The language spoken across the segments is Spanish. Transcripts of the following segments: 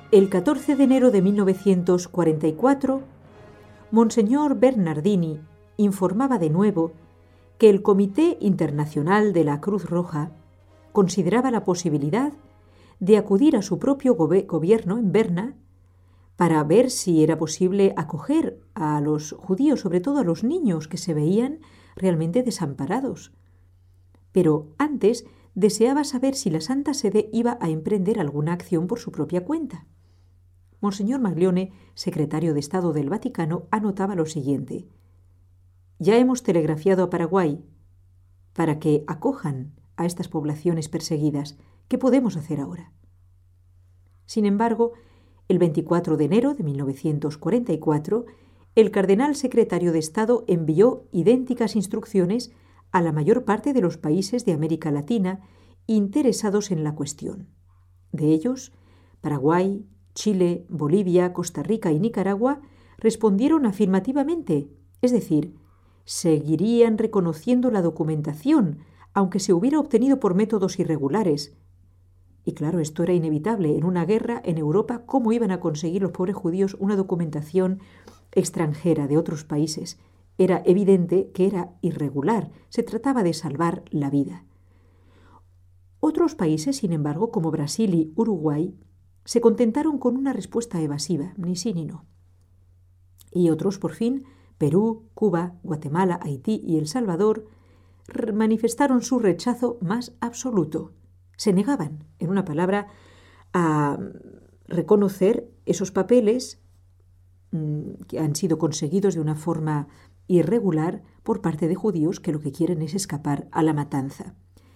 El 14 de enero de 1944, Monseñor Bernardini informaba de nuevo que el Comité Internacional de la Cruz Roja consideraba la posibilidad de acudir a su propio gobierno en Berna para ver si era posible acoger a los judíos, sobre todo a los niños que se veían realmente desamparados. Pero antes deseaba saber si la Santa Sede iba a emprender alguna acción por su propia cuenta. Monseñor Maglione, secretario de Estado del Vaticano, anotaba lo siguiente: ya hemos telegrafiado a Paraguay para que acojan a estas poblaciones perseguidas. ¿Qué podemos hacer ahora? Sin embargo, el 24 de enero de 1944, el cardenal secretario de Estado envió idénticas instrucciones a la mayor parte de los países de América Latina interesados en la cuestión. De ellos, Paraguay, Chile, Bolivia, Costa Rica y Nicaragua respondieron afirmativamente, es decir, seguirían reconociendo la documentación, aunque se hubiera obtenido por métodos irregulares. Y claro, esto era inevitable. En una guerra en Europa, ¿cómo iban a conseguir los pobres judíos una documentación extranjera de otros países? Era evidente que era irregular. Se trataba de salvar la vida. Otros países, sin embargo, como Brasil y Uruguay, se contentaron con una respuesta evasiva, ni sí ni no. Y otros, por fin, Perú, Cuba, Guatemala, Haití y El Salvador, manifestaron su rechazo más absoluto. Se negaban, en una palabra, a reconocer esos papeles que han sido conseguidos de una forma irregular por parte de judíos que lo que quieren es escapar a la matanza.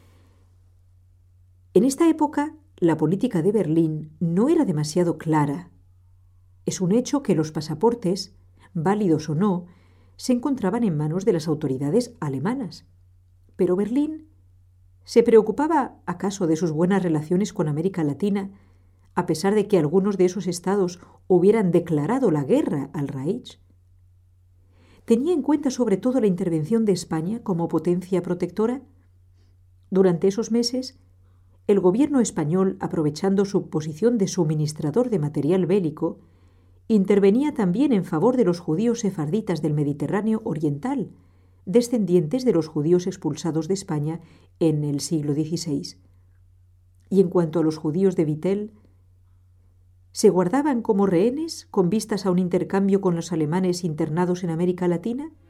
En esta época, la política de Berlín no era demasiado clara. Es un hecho que los pasaportes, válidos o no, se encontraban en manos de las autoridades alemanas. Pero Berlín ¿se preocupaba acaso de sus buenas relaciones con América Latina, a pesar de que algunos de esos estados hubieran declarado la guerra al Reich? ¿Tenía en cuenta sobre todo la intervención de España como potencia protectora? Durante esos meses, el gobierno español, aprovechando su posición de suministrador de material bélico, intervenía también en favor de los judíos sefarditas del Mediterráneo oriental, descendientes de los judíos expulsados de España en el siglo XVI. Y en cuanto a los judíos de Vitel, ¿se guardaban como rehenes con vistas a un intercambio con los alemanes internados en América Latina?